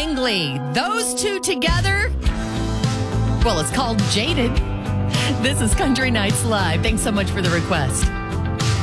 Langley. Those two together, well, it's called Jaded. This is Country Nights Live. Thanks so much for the request.